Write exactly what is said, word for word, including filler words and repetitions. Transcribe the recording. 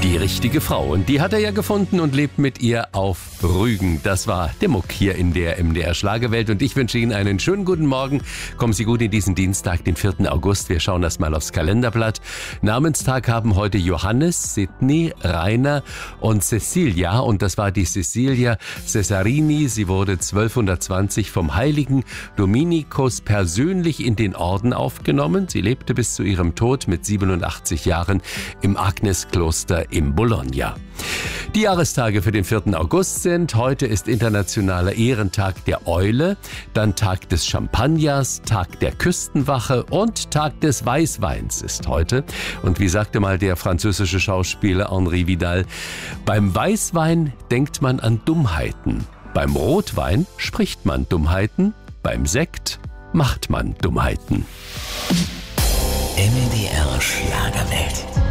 Die richtige Frau. Und die hat er ja gefunden und lebt mit ihr auf Rügen. Das war der Muck hier in der M D R Schlagerwelt. Und ich wünsche Ihnen einen schönen guten Morgen. Kommen Sie gut in diesen Dienstag, den vierten August. Wir schauen das mal aufs Kalenderblatt. Namenstag haben heute Johannes, Sidney, Rainer und Cecilia. Und das war die Cecilia Cesarini. Sie wurde zwölfhundertzwanzig vom heiligen Dominikus persönlich in den Orden aufgenommen. Sie lebte bis zu ihrem Tod mit siebenundachtzig Jahren im Agneskloster in Bologna. Die Jahrestage für den vierten August sind: heute ist internationaler Ehrentag der Eule, dann Tag des Champagners, Tag der Küstenwache und Tag des Weißweins ist heute. Und wie sagte mal der französische Schauspieler Henri Vidal, beim Weißwein denkt man an Dummheiten, beim Rotwein spricht man Dummheiten, beim Sekt macht man Dummheiten. M D R Schlagerwelt.